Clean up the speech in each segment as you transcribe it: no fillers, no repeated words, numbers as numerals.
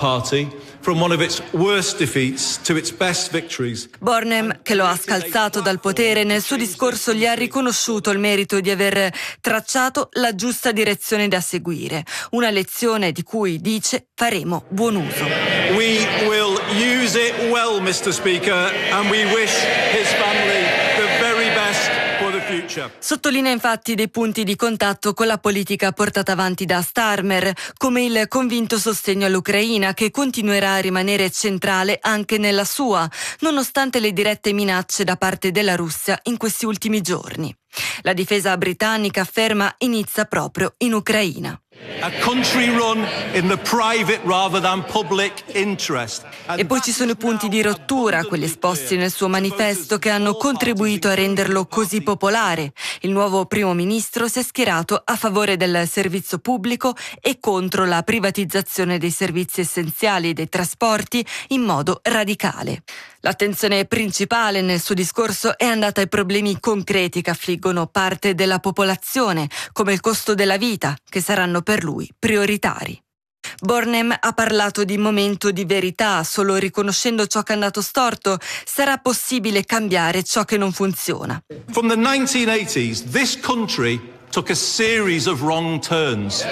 party from one of its worst defeats to its best victories. Burnham, che lo ha scalzato dal potere, nel suo discorso gli ha riconosciuto il merito di aver tracciato la giusta direzione da seguire, una lezione di cui, dice, faremo buon uso. We will use it well, Mr. Speaker, and we wish his family the very best for the future. Sottolinea infatti dei punti di contatto con la politica portata avanti da Starmer, come il convinto sostegno all'Ucraina, che continuerà a rimanere centrale anche nella sua, nonostante le dirette minacce da parte della Russia in questi ultimi giorni. La difesa britannica, afferma, inizia proprio in Ucraina. A country run in the private rather than public interest. E poi ci sono i punti di rottura, quelli esposti nel suo manifesto, che hanno contribuito a renderlo così popolare. Il nuovo primo ministro si è schierato a favore del servizio pubblico e contro la privatizzazione dei servizi essenziali e dei trasporti in modo radicale. L'attenzione principale nel suo discorso è andata ai problemi concreti che affliggono parte della popolazione, come il costo della vita, che saranno per lui prioritari. Burnham ha parlato di momento di verità. Solo riconoscendo ciò che è andato storto sarà possibile cambiare ciò che non funziona. From the 1980s, this country took a series of wrong turns.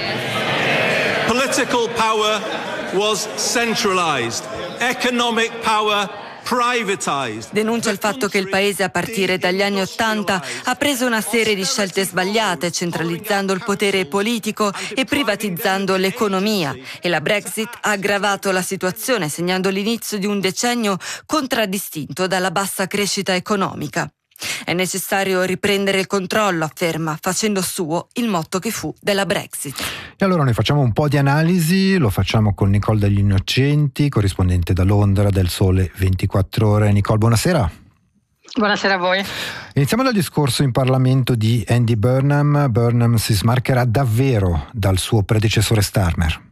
Political power was centralized. Economic power privatized. Denuncia il fatto che il paese a partire dagli anni '80 ha preso una serie di scelte sbagliate, centralizzando il potere politico e privatizzando l'economia, e la Brexit ha aggravato la situazione, segnando l'inizio di un decennio contraddistinto dalla bassa crescita economica. È necessario riprendere il controllo, afferma, facendo suo il motto che fu della Brexit. E allora noi facciamo un po' di analisi, lo facciamo con Nicole degli Innocenti, corrispondente da Londra del Sole 24 Ore. Nicole, buonasera. Buonasera a voi. Iniziamo dal discorso in Parlamento di Andy Burnham. Burnham si smarcherà davvero dal suo predecessore Starmer?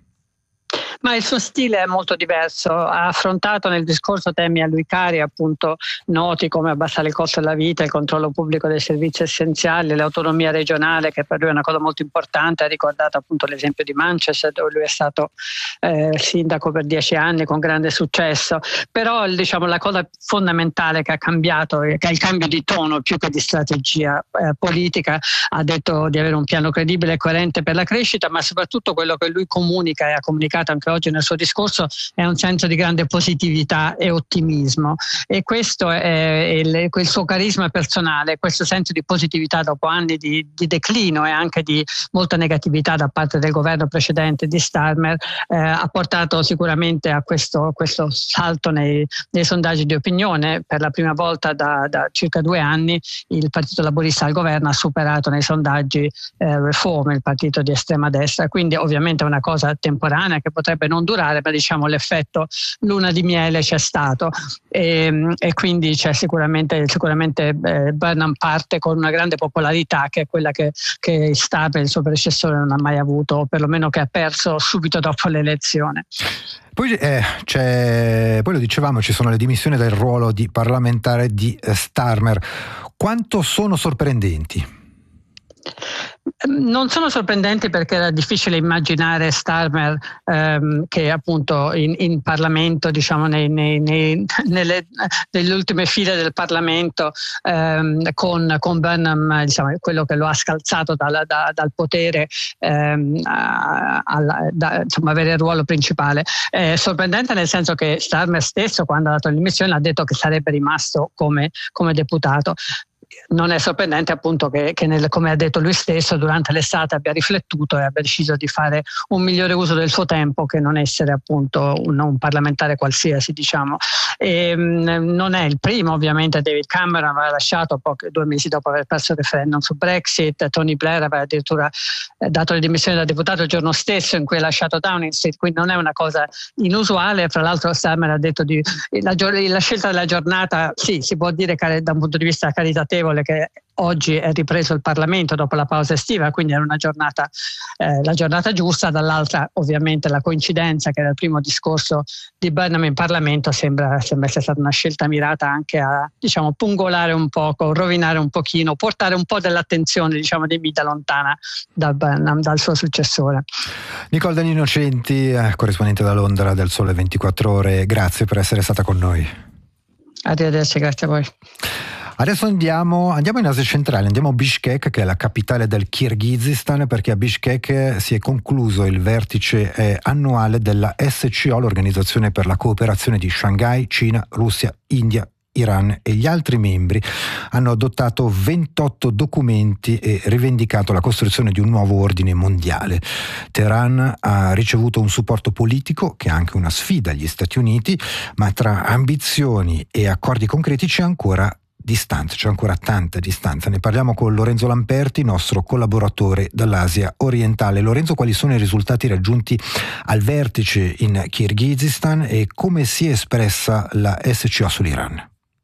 Ma il suo stile è molto diverso. Ha affrontato nel discorso temi a lui cari, appunto noti come abbassare il costo della vita, il controllo pubblico dei servizi essenziali, l'autonomia regionale, che per lui è una cosa molto importante. Ha ricordato appunto l'esempio di Manchester, dove lui è stato sindaco per 10 anni con grande successo. Però diciamo la cosa fondamentale che ha cambiato è il cambio di tono più che di strategia politica. Ha detto di avere un piano credibile e coerente per la crescita, ma soprattutto quello che lui comunica e ha comunicato anche oggi nel suo discorso è un senso di grande positività e ottimismo, e questo è quel suo carisma personale, questo senso di positività dopo anni di declino e anche di molta negatività da parte del governo precedente di Starmer, ha portato sicuramente a questo salto nei sondaggi di opinione. Per la prima volta da circa 2 anni il Partito Laburista al governo ha superato nei sondaggi Reform, il partito di estrema destra, quindi ovviamente è una cosa temporanea che potrebbe non durare, ma diciamo l'effetto luna di miele c'è stato, e quindi c'è sicuramente Burnham parte con una grande popolarità, che è quella che Starmer, il suo predecessore, non ha mai avuto, o perlomeno che ha perso subito dopo l'elezione. Poi lo dicevamo, ci sono le dimissioni dal ruolo di parlamentare di Starmer. Quanto sono sorprendenti? Non sono sorprendenti, perché era difficile immaginare Starmer che appunto in Parlamento, diciamo nelle ultime file del Parlamento, con Burnham, diciamo, quello che lo ha scalzato dal potere, insomma, avere il ruolo principale. Sorprendente nel senso che Starmer stesso, quando ha dato le dimissioni, ha detto che sarebbe rimasto come deputato. Non è sorprendente appunto che come ha detto lui stesso, durante l'estate abbia riflettuto e abbia deciso di fare un migliore uso del suo tempo, che non essere appunto un parlamentare qualsiasi, diciamo. E non è il primo, ovviamente. David Cameron aveva lasciato 2 mesi dopo aver perso il referendum su Brexit. Tony Blair aveva addirittura dato le dimissioni da deputato il giorno stesso in cui ha lasciato Downing Street, quindi non è una cosa inusuale. Fra l'altro Starmer ha detto la scelta della giornata, sì, si può dire da un punto di vista caritatevole, notevole che oggi è ripreso il Parlamento dopo la pausa estiva, quindi è una giornata, la giornata giusta. Dall'altra ovviamente la coincidenza che era il primo discorso di Burnham in Parlamento sembra essere stata una scelta mirata anche a, diciamo, pungolare un poco, rovinare un pochino, portare un po' dell'attenzione, diciamo, dei media lontana da Burnham, dal suo successore. Nicole Dagli Innocenti, corrispondente da Londra del Sole 24 Ore, grazie per essere stata con noi. Arrivederci, grazie a voi. Adesso andiamo in Asia centrale, andiamo a Bishkek, che è la capitale del Kirghizistan, perché a Bishkek si è concluso il vertice annuale della SCO, l'Organizzazione per la Cooperazione di Shanghai. Cina, Russia, India, Iran e gli altri membri hanno adottato 28 documenti e rivendicato la costruzione di un nuovo ordine mondiale. Teheran ha ricevuto un supporto politico, che è anche una sfida agli Stati Uniti, ma tra ambizioni e accordi concreti c'è ancora tanta distanza. Ne parliamo con Lorenzo Lamperti, nostro collaboratore dall'Asia orientale. Lorenzo, quali sono i risultati raggiunti al vertice in Kirghizistan e come si è espressa la SCO sull'Iran?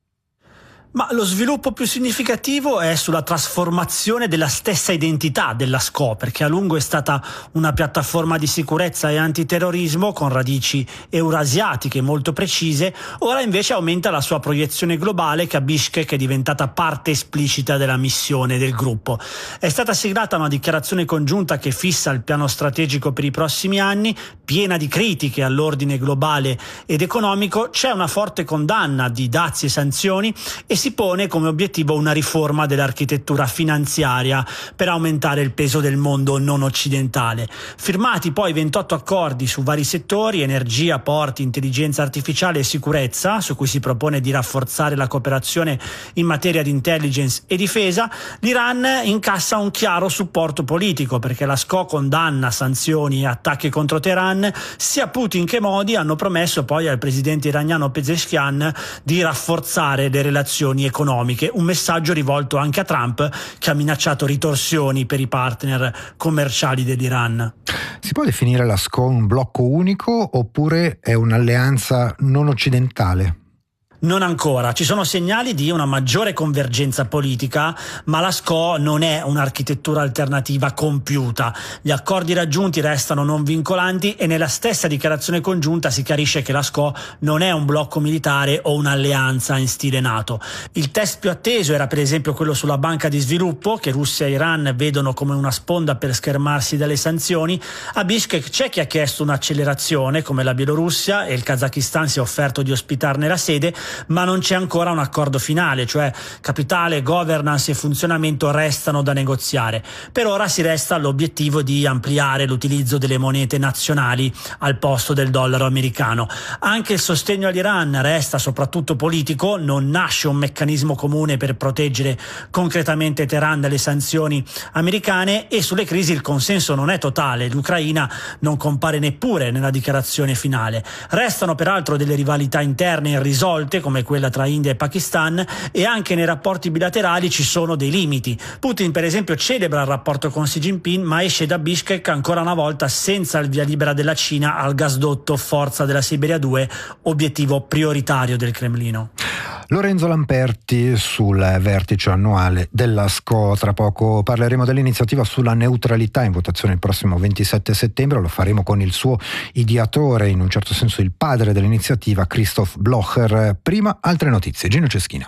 Ma lo sviluppo più significativo è sulla trasformazione della stessa identità della SCO, perché a lungo è stata una piattaforma di sicurezza e antiterrorismo con radici eurasiatiche molto precise. Ora invece aumenta la sua proiezione globale, che a Bishkek è diventata parte esplicita della missione del gruppo. È stata siglata una dichiarazione congiunta che fissa il piano strategico per i prossimi anni, piena di critiche all'ordine globale ed economico. C'è una forte condanna di dazi e sanzioni e si pone come obiettivo una riforma dell'architettura finanziaria per aumentare il peso del mondo non occidentale. Firmati poi 28 accordi su vari settori: energia, porti, intelligenza artificiale e sicurezza, su cui si propone di rafforzare la cooperazione in materia di intelligence e difesa. L'Iran incassa un chiaro supporto politico, perché la SCO condanna sanzioni e attacchi contro Teheran. Sia Putin che Modi hanno promesso poi al presidente iraniano Pezeshkian di rafforzare le relazioni economiche, un messaggio rivolto anche a Trump, che ha minacciato ritorsioni per i partner commerciali dell'Iran. Si può definire la SCO un blocco unico oppure è un'alleanza non occidentale? Non ancora, ci sono segnali di una maggiore convergenza politica, ma la SCO non è un'architettura alternativa compiuta. Gli accordi raggiunti restano non vincolanti e nella stessa dichiarazione congiunta si chiarisce che la SCO non è un blocco militare o un'alleanza in stile NATO. Il test più atteso era per esempio quello sulla banca di sviluppo, che Russia e Iran vedono come una sponda per schermarsi dalle sanzioni. A Bishkek c'è chi ha chiesto un'accelerazione, come la Bielorussia, e il Kazakistan si è offerto di ospitarne la sede, ma non c'è ancora un accordo finale, cioè capitale, governance e funzionamento restano da negoziare. Per ora si resta all'obiettivo di ampliare l'utilizzo delle monete nazionali al posto del dollaro americano. Anche il sostegno all'Iran resta soprattutto politico, non nasce un meccanismo comune per proteggere concretamente Teheran dalle sanzioni americane, e sulle crisi il consenso non è totale. L'Ucraina non compare neppure nella dichiarazione finale. Restano peraltro delle rivalità interne irrisolte, come quella tra India e Pakistan, e anche nei rapporti bilaterali ci sono dei limiti. Putin per esempio celebra il rapporto con Xi Jinping, ma esce da Bishkek ancora una volta senza il via libera della Cina al gasdotto Forza della Siberia 2, obiettivo prioritario del Cremlino. Lorenzo Lamperti sul vertice annuale della SCO. Tra poco parleremo dell'iniziativa sulla neutralità in votazione il prossimo 27 settembre. Lo faremo con il suo ideatore, in un certo senso il padre dell'iniziativa, Christoph Blocher. Prima altre notizie. Gino Ceschina.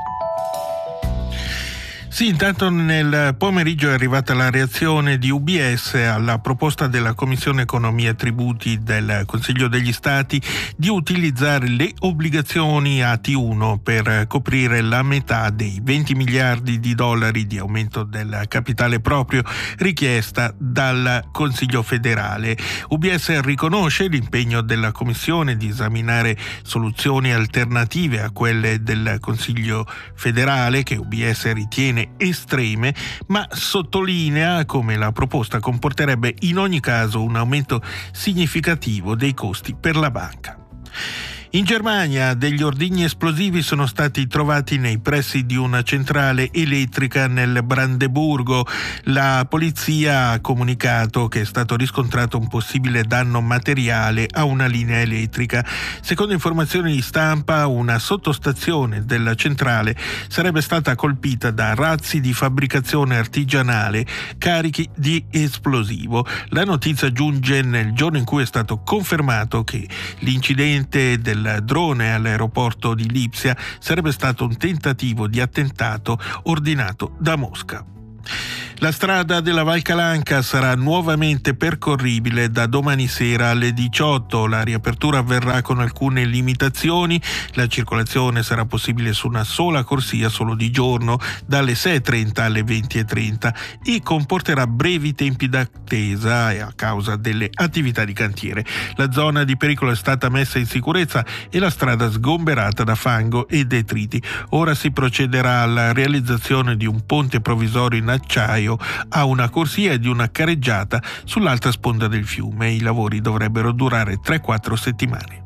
Sì, intanto nel pomeriggio è arrivata la reazione di UBS alla proposta della Commissione Economia e Tributi del Consiglio degli Stati di utilizzare le obbligazioni AT1 per coprire la metà dei 20 miliardi di dollari di aumento del capitale proprio richiesta dal Consiglio federale. UBS riconosce l'impegno della Commissione di esaminare soluzioni alternative a quelle del Consiglio federale, che UBS ritiene estreme, ma sottolinea come la proposta comporterebbe in ogni caso un aumento significativo dei costi per la banca. In Germania degli ordigni esplosivi sono stati trovati nei pressi di una centrale elettrica nel Brandeburgo. La polizia ha comunicato che è stato riscontrato un possibile danno materiale a una linea elettrica. Secondo informazioni di stampa, una sottostazione della centrale sarebbe stata colpita da razzi di fabbricazione artigianale carichi di esplosivo. La notizia giunge nel giorno in cui è stato confermato che l'incidente del drone all'aeroporto di Lipsia sarebbe stato un tentativo di attentato ordinato da Mosca. La strada della Val Calanca sarà nuovamente percorribile da domani sera alle 18. La riapertura avverrà con alcune limitazioni. La circolazione sarà possibile su una sola corsia solo di giorno, dalle 6.30 alle 20.30, e comporterà brevi tempi d'attesa a causa delle attività di cantiere. La zona di pericolo è stata messa in sicurezza e la strada sgomberata da fango e detriti. Ora si procederà alla realizzazione di un ponte provvisorio in acciaio a una corsia e di una careggiata sull'altra sponda del fiume. I lavori dovrebbero durare 3-4 settimane.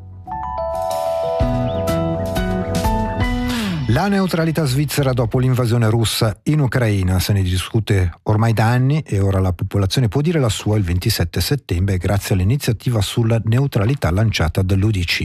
La neutralità svizzera dopo l'invasione russa in Ucraina se ne discute ormai da anni e ora la popolazione può dire la sua il 27 settembre grazie all'iniziativa sulla neutralità lanciata dall'UDC.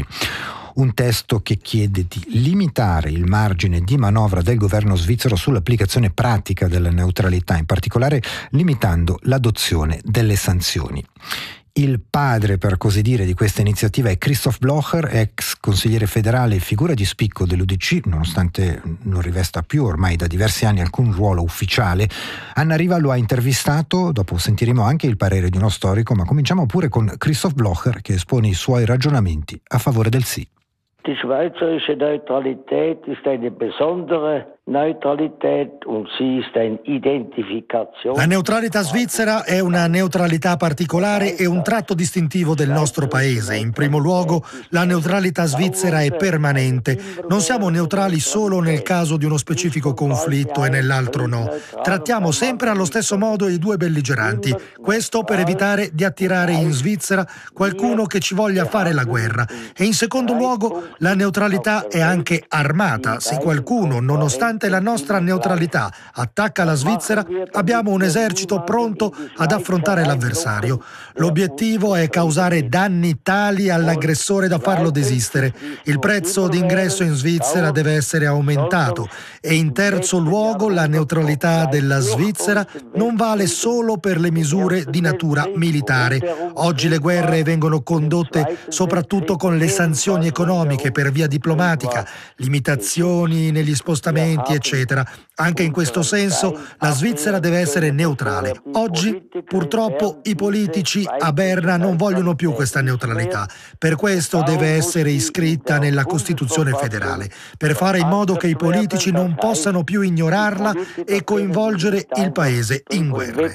Un testo che chiede di limitare il margine di manovra del governo svizzero sull'applicazione pratica della neutralità, in particolare limitando l'adozione delle sanzioni. Il padre, per così dire, di questa iniziativa è Christoph Blocher, ex consigliere federale e figura di spicco dell'UDC, nonostante non rivesta più ormai da diversi anni alcun ruolo ufficiale. Anna Riva lo ha intervistato, dopo sentiremo anche il parere di uno storico, ma cominciamo pure con Christoph Blocher che espone i suoi ragionamenti a favore del sì. Die schweizerische Neutralität ist eine besondere Neutralität und sie ist eine Identifikation. La neutralità svizzera è una neutralità particolare e un tratto distintivo del nostro paese. In primo luogo, la neutralità svizzera è permanente. Non siamo neutrali solo nel caso di uno specifico conflitto e nell'altro no. Trattiamo sempre allo stesso modo i due belligeranti. Questo per evitare di attirare in Svizzera qualcuno che ci voglia fare la guerra. E in secondo luogo, la neutralità è anche armata. Se qualcuno, nonostante la nostra neutralità, attacca la Svizzera, abbiamo un esercito pronto ad affrontare l'avversario. L'obiettivo è causare danni tali all'aggressore da farlo desistere. Il prezzo d'ingresso in Svizzera deve essere aumentato. E in terzo luogo, la neutralità della Svizzera non vale solo per le misure di natura militare. Oggi le guerre vengono condotte soprattutto con le sanzioni economiche per via diplomatica, limitazioni negli spostamenti, eccetera. Anche in questo senso la Svizzera deve essere neutrale. Oggi purtroppo i politici a Berna non vogliono più questa neutralità. Per questo deve essere iscritta nella Costituzione federale, per fare in modo che i politici non possano più ignorarla e coinvolgere il paese in guerre.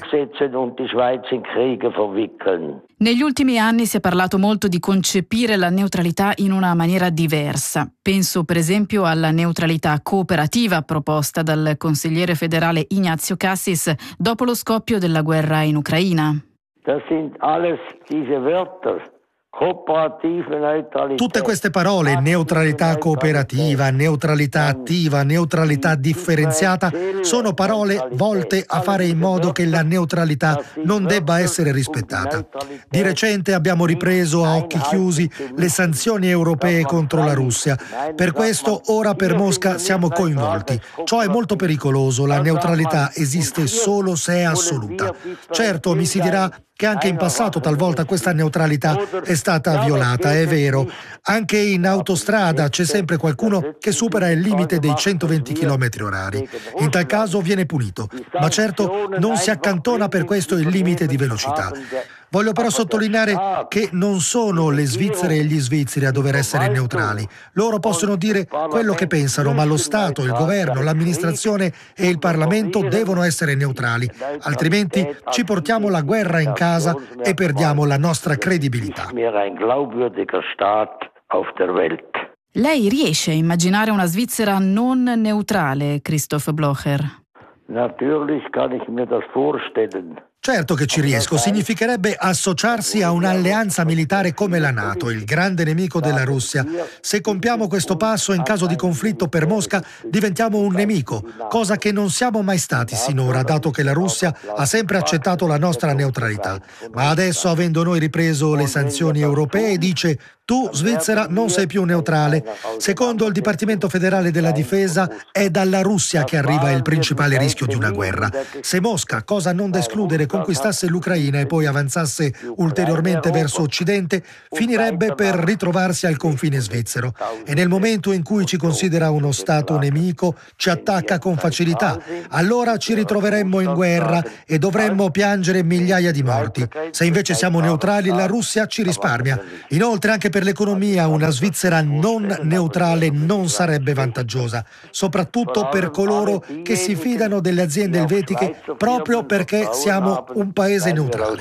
Negli ultimi anni si è parlato molto di concepire la neutralità in una maniera diversa. Penso per esempio alla neutralità cooperativa proposta dal consigliere federale Ignazio Cassis dopo lo scoppio della guerra in Ucraina. Das sind alles diese Wörter. Tutte queste parole, neutralità cooperativa, neutralità attiva, neutralità differenziata, sono parole volte a fare in modo che la neutralità non debba essere rispettata. Di recente abbiamo ripreso a occhi chiusi le sanzioni europee contro la Russia. Per questo ora per Mosca siamo coinvolti. Ciò è molto pericoloso, la neutralità esiste solo se è assoluta. Certo, mi si dirà che anche in passato talvolta questa neutralità è stata violata, è vero. Anche in autostrada c'è sempre qualcuno che supera il limite dei 120 km/h. In tal caso viene punito, ma certo non si accantona per questo il limite di velocità. Voglio però sottolineare che non sono le Svizzere e gli svizzeri a dover essere neutrali. Loro possono dire quello che pensano, ma lo Stato, il governo, l'amministrazione e il Parlamento devono essere neutrali, altrimenti ci portiamo la guerra in casa e perdiamo la nostra credibilità. Lei riesce a immaginare una Svizzera non neutrale, Christoph Blocher? Natürlich kann ich mir das vorstellen. Certo che ci riesco, significherebbe associarsi a un'alleanza militare come la NATO, il grande nemico della Russia. Se compiamo questo passo, in caso di conflitto per Mosca, diventiamo un nemico, cosa che non siamo mai stati sinora, dato che la Russia ha sempre accettato la nostra neutralità. Ma adesso, avendo noi ripreso le sanzioni europee, dice: tu, Svizzera, non sei più neutrale. Secondo il Dipartimento federale della difesa, è dalla Russia che arriva il principale rischio di una guerra. Se Mosca, cosa non da escludere, conquistasse l'Ucraina e poi avanzasse ulteriormente verso Occidente, finirebbe per ritrovarsi al confine svizzero. E nel momento in cui ci considera uno Stato nemico, ci attacca con facilità. Allora ci ritroveremmo in guerra e dovremmo piangere migliaia di morti. Se invece siamo neutrali, la Russia ci risparmia. Inoltre, anche per l'economia, una Svizzera non neutrale non sarebbe vantaggiosa, soprattutto per coloro che si fidano delle aziende elvetiche proprio perché siamo un paese neutrale.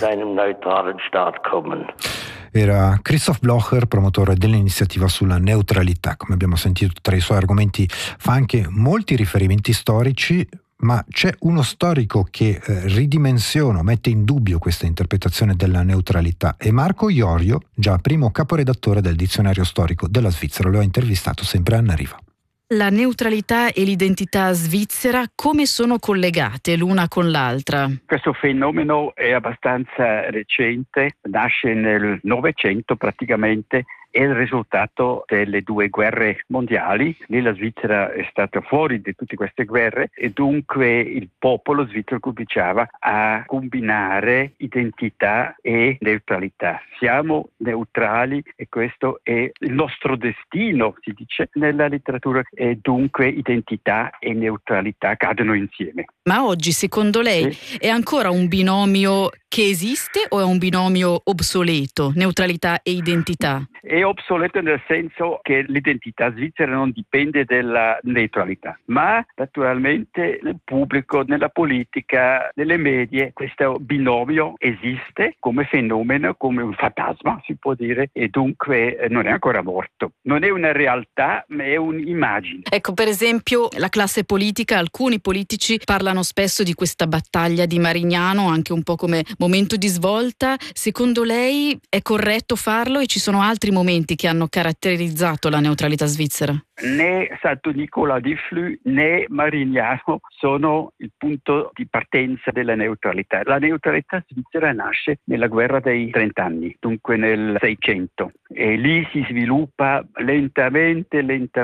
Era Christoph Blocher, promotore dell'iniziativa sulla neutralità. Come abbiamo sentito, tra i suoi argomenti fa anche molti riferimenti storici, ma c'è uno storico che ridimensiona, mette in dubbio questa interpretazione della neutralità. E Marco Iorio, già primo caporedattore del dizionario storico della Svizzera, lo ha intervistato sempre a Anna Riva. La neutralità e l'identità svizzera come sono collegate l'una con l'altra? Questo fenomeno è abbastanza recente, nasce nel Novecento praticamente, è il risultato delle due guerre mondiali. Lì la Svizzera è stata fuori di tutte queste guerre e dunque il popolo svizzero cominciava a combinare identità e neutralità. Siamo neutrali e questo è il nostro destino, si dice nella letteratura, e dunque identità e neutralità cadono insieme. Ma oggi, secondo lei, è ancora un binomio che esiste o è un binomio obsoleto, neutralità e identità? È obsoleto nel senso che l'identità svizzera non dipende dalla neutralità, ma naturalmente nel pubblico, nella politica, nelle medie, questo binomio esiste come fenomeno, come un fantasma, si può dire, e dunque non è ancora morto. Non è una realtà, ma è un'immagine. Ecco, per esempio, la classe politica, alcuni politici parlano spesso di questa battaglia di Marignano, anche un po' come momento di svolta. Secondo lei è corretto farlo e ci sono altri momenti che hanno caratterizzato la neutralità svizzera? Né Santo Nicola di Flù né Marignano sono il punto di partenza della neutralità. La neutralità svizzera nasce nella guerra dei 30 anni, dunque nel 600, e lì si sviluppa lentamente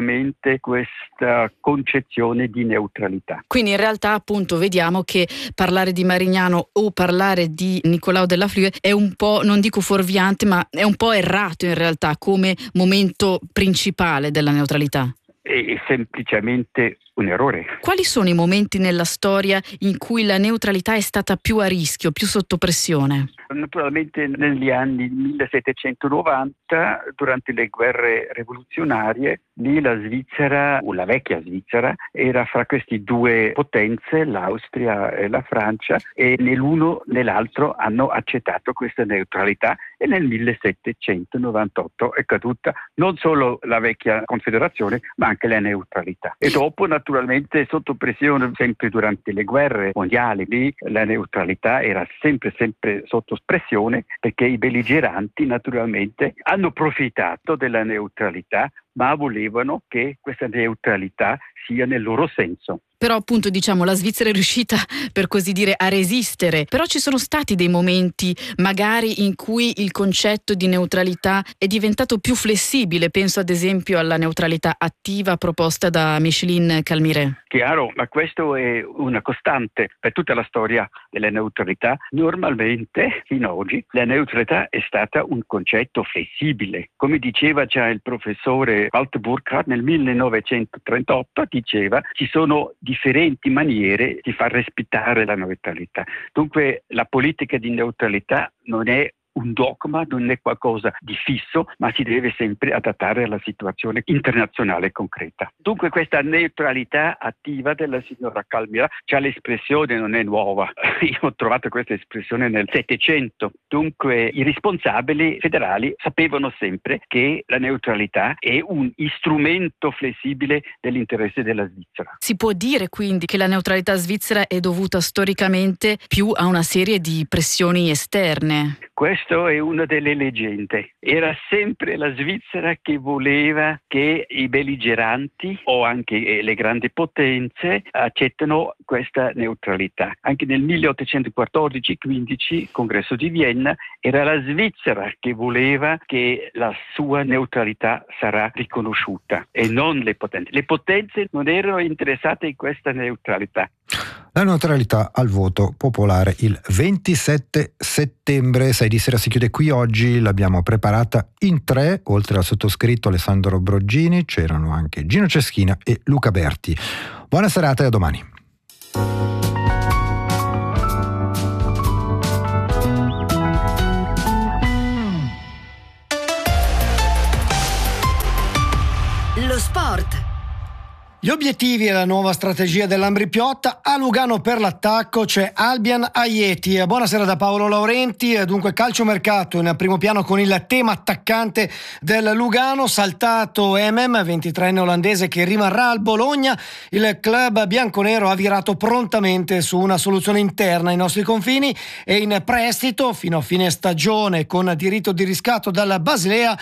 questa concezione di neutralità. Quindi in realtà appunto vediamo che parlare di Marignano o parlare di Nicolau della Flue è un po', non dico fuorviante, ma è un po' errato in realtà come momento principale della neutralità. È semplicemente un errore. Quali sono i momenti nella storia in cui la neutralità è stata più a rischio, più sotto pressione? Naturalmente negli anni 1790, durante le guerre rivoluzionarie, lì la Svizzera, o la vecchia Svizzera, era fra queste due potenze, l'Austria e la Francia, e né l'uno né l'altro hanno accettato questa neutralità, e nel 1798 è caduta non solo la vecchia Confederazione, ma anche la neutralità. E dopo, naturalmente, sotto pressione, sempre durante le guerre mondiali, lì la neutralità era sempre sotto pressione, perché i belligeranti naturalmente hanno approfittato della neutralità, ma volevano che questa neutralità sia nel loro senso. Però appunto diciamo la Svizzera è riuscita per così dire a resistere, però ci sono stati dei momenti magari in cui il concetto di neutralità è diventato più flessibile, penso ad esempio alla neutralità attiva proposta da Micheline Calmiret. Chiaro, ma questo è una costante per tutta la storia della neutralità. Normalmente, fino ad oggi, la neutralità è stata un concetto flessibile. Come diceva già il professore Walter Burkhardt nel 1938, diceva ci sono differenti maniere di far rispettare la neutralità. Dunque la politica di neutralità non è un dogma, non è qualcosa di fisso, ma si deve sempre adattare alla situazione internazionale concreta. Dunque questa neutralità attiva della signora Calmira, già l'espressione non è nuova, io ho trovato questa espressione nel Settecento. Dunque i responsabili federali sapevano sempre che la neutralità è un strumento flessibile dell'interesse della Svizzera. Si può dire quindi che la neutralità svizzera è dovuta storicamente più a una serie di pressioni esterne? Questo è una delle leggende. Era sempre la Svizzera che voleva che i belligeranti o anche le grandi potenze accettano questa neutralità. Anche nel 1814-15, Congresso di Vienna, era la Svizzera che voleva che la sua neutralità sarà riconosciuta e non le potenze. Le potenze non erano interessate in questa neutralità. La neutralità al voto popolare il 27 settembre, 6 di sera si chiude qui oggi, l'abbiamo preparata in 3, oltre al sottoscritto Alessandro Broggini c'erano anche Gino Ceschina e Luca Berti. Buona serata e a domani. Lo sport. Gli obiettivi e la nuova strategia dell'Ambrì-Piotta. A Lugano per l'attacco c'è Albian Ajeti. Buonasera da Paolo Laurenti. Dunque calciomercato in primo piano con il tema attaccante del Lugano, saltato Emem, 23enne olandese che rimarrà al Bologna. Il club bianconero ha virato prontamente su una soluzione interna ai nostri confini e in prestito fino a fine stagione con diritto di riscatto dalla Basilea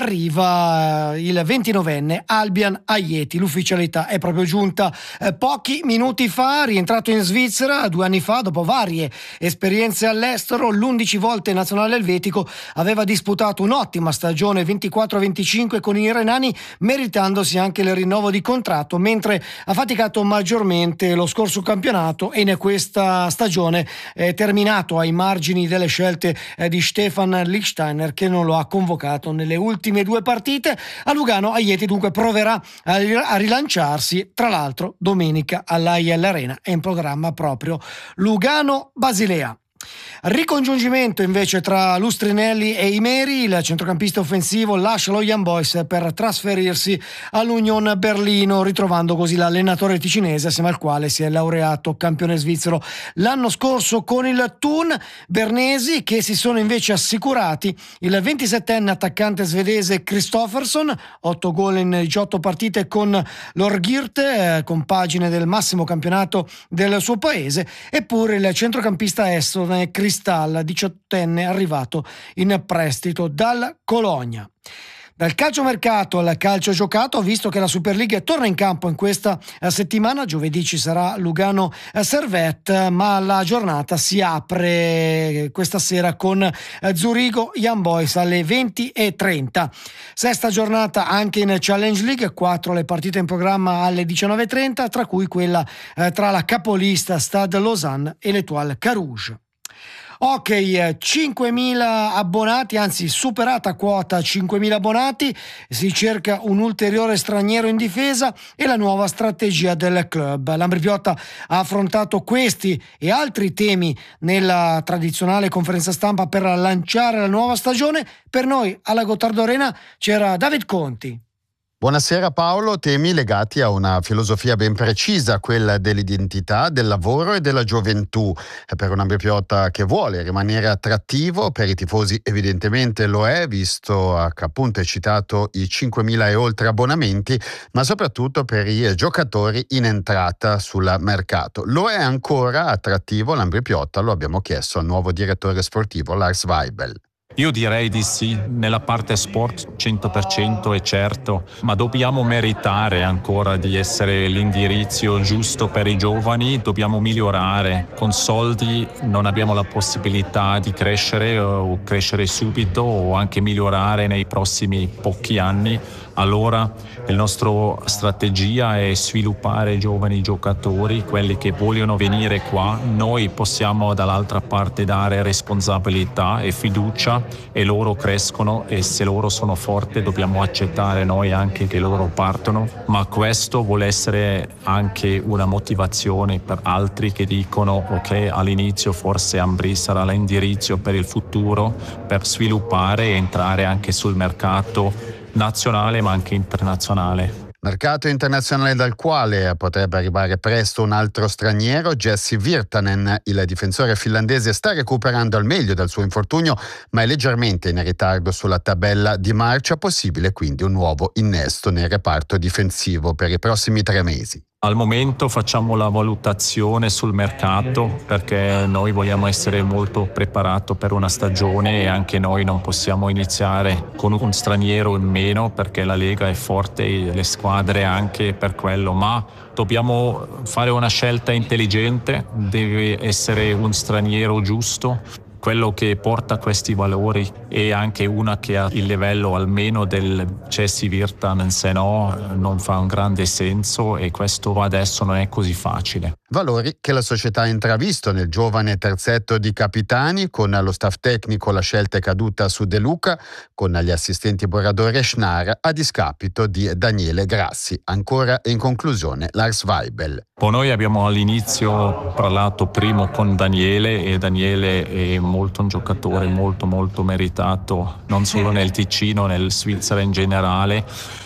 arriva il 29enne Albian Ajeti. L'ufficialità è proprio giunta pochi minuti fa, rientrato in Svizzera 2 anni fa dopo varie esperienze all'estero, l'11 volte nazionale elvetico, aveva disputato un'ottima stagione 24-25 con i renani, meritandosi anche il rinnovo di contratto, mentre ha faticato maggiormente lo scorso campionato e in questa stagione è terminato ai margini delle scelte di Stefan Lichtsteiner, che non lo ha convocato nelle ultime 2 partite. A Lugano Ajeti dunque proverà a rilanciarsi. Tra l'altro domenica all'AIL Arena è in programma proprio Lugano-Basilea. Ricongiungimento invece tra Lustrinelli e Imeri, il centrocampista offensivo lascia lo Young Boys per trasferirsi all'Union Berlino, ritrovando così l'allenatore ticinese assieme al quale si è laureato campione svizzero l'anno scorso con il Thun. Bernesi che si sono invece assicurati il 27enne attaccante svedese Kristoffersson, 8 gol in 18 partite con l'Orgirte, compagine del massimo campionato del suo paese, eppure il centrocampista estone Kristall, 18enne arrivato in prestito dal Colonia. Dal calciomercato al calcio giocato, visto che la Super League torna in campo in questa settimana, giovedì ci sarà Lugano Servette, ma la giornata si apre questa sera con Zurigo Young Boys alle 20:30. Sesta giornata anche in Challenge League, 4 le partite in programma alle 19:30, tra cui quella tra la capolista Stade Lausanne e l'Étoile Carouge. Ok, 5.000 abbonati, anzi superata quota 5.000 abbonati, si cerca un ulteriore straniero in difesa e la nuova strategia del club. L'Ambrì-Piotta ha affrontato questi e altri temi nella tradizionale conferenza stampa per lanciare la nuova stagione. Per noi alla Gottardo Arena c'era David Conti. Buonasera Paolo, temi legati a una filosofia ben precisa, quella dell'identità, del lavoro e della gioventù. Per un Ambrì-Piotta che vuole rimanere attrattivo, per i tifosi evidentemente lo è, visto che appunto è citato i 5.000 e oltre abbonamenti, ma soprattutto per i giocatori in entrata sul mercato. Lo è ancora attrattivo l'Ambrì-Piotta? Lo abbiamo chiesto al nuovo direttore sportivo Lars Weibel. Io direi di sì, nella parte sport 100% è certo, ma dobbiamo meritare ancora di essere l'indirizzo giusto per i giovani, dobbiamo migliorare. Con soldi non abbiamo la possibilità di crescere o crescere subito o anche migliorare nei prossimi pochi anni. Allora la nostra strategia è sviluppare giovani giocatori, quelli che vogliono venire qua. Noi possiamo dall'altra parte dare responsabilità e fiducia e loro crescono, e se loro sono forti dobbiamo accettare noi anche che loro partono, ma questo vuole essere anche una motivazione per altri che dicono ok, all'inizio forse Ambri sarà l'indirizzo per il futuro, per sviluppare e entrare anche sul mercato nazionale ma anche internazionale. Mercato internazionale dal quale potrebbe arrivare presto un altro straniero. Jesse Virtanen, il difensore finlandese, sta recuperando al meglio dal suo infortunio, ma è leggermente in ritardo sulla tabella di marcia. Possibile quindi un nuovo innesto nel reparto difensivo per i prossimi 3 mesi. Al momento facciamo la valutazione sul mercato perché noi vogliamo essere molto preparati per una stagione e anche noi non possiamo iniziare con un straniero in meno perché la Lega è forte e le squadre anche per quello, ma dobbiamo fare una scelta intelligente, deve essere un straniero giusto, quello che porta questi valori e anche una che ha il livello almeno del Jesse Virtanen, se no non fa un grande senso e questo adesso non è così facile. Valori che la società ha intravisto nel giovane terzetto di capitani. Con lo staff tecnico la scelta è caduta su De Luca, con gli assistenti Boradore e Schnar a discapito di Daniele Grassi. Ancora in conclusione Lars Weibel. Noi abbiamo all'inizio parlato primo con Daniele e Daniele è un giocatore molto meritato, non solo nel Ticino, nel Svizzera in generale,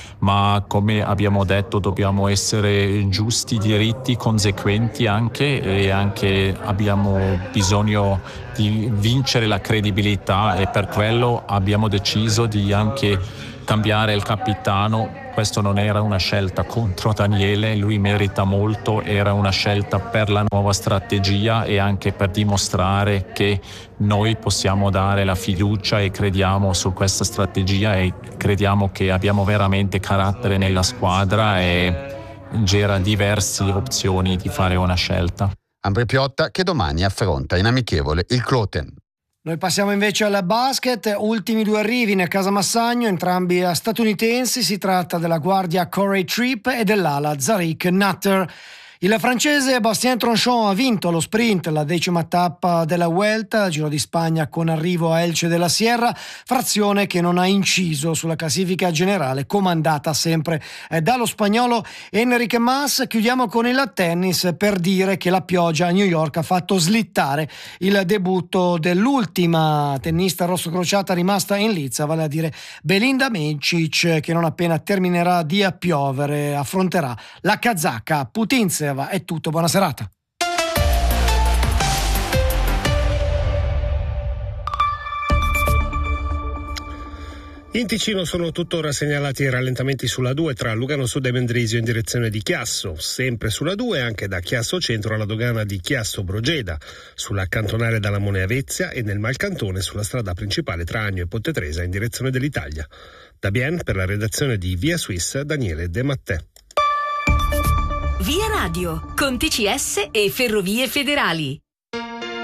ma come abbiamo detto dobbiamo essere giusti, diritti, conseguenti anche, e anche abbiamo bisogno di vincere la credibilità e per quello abbiamo deciso di anche cambiare il capitano. Questo non era una scelta contro Daniele, lui merita molto, era una scelta per la nuova strategia e anche per dimostrare che noi possiamo dare la fiducia e crediamo su questa strategia e crediamo che abbiamo veramente carattere nella squadra e c'era diverse opzioni di fare una scelta. Ambri Piotta che domani affronta in amichevole il Kloten. Noi passiamo invece al basket, ultimi 2 arrivi nel Casamassagno, entrambi statunitensi, si tratta della guardia Corey Tripp e dell'ala Zarik Nutter. Il francese Bastien Tronchon ha vinto lo sprint, la 10ª tappa della Vuelta, Giro di Spagna con arrivo a Elche de la Sierra, frazione che non ha inciso sulla classifica generale comandata sempre dallo spagnolo Enrique Mas. Chiudiamo con il tennis per dire che la pioggia a New York ha fatto slittare il debutto dell'ultima tennista rossocrociata rimasta in lizza, vale a dire Belinda Bencic, che non appena terminerà di piovere affronterà la kazaka Putintseva. È tutto, buona serata. In Ticino sono tuttora segnalati rallentamenti sulla 2 tra Lugano Sud e Mendrisio in direzione di Chiasso, sempre sulla 2 anche da Chiasso Centro alla dogana di Chiasso Brogeda, sulla cantonale da Lamone a Vezia e nel Malcantone sulla strada principale tra Agno e Ponte Tresa in direzione dell'Italia. Da Bien per la redazione di Via Suisse, Daniele De Mattè. Via Radio, con TCS e Ferrovie Federali.